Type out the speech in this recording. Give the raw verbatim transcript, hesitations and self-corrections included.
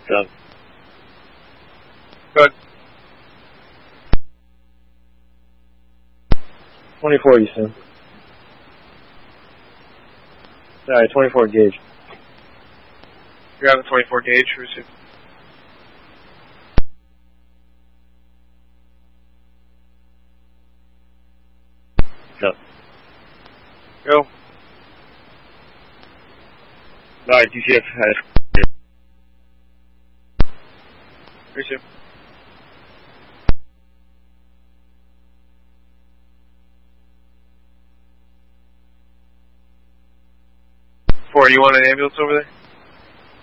Done. Good. twenty-four, Houston. Alright, twenty-four gauge. You're having twenty-four gauge, receive. No. Go. Alright, D C F has. Receive. Four, you want an ambulance over there?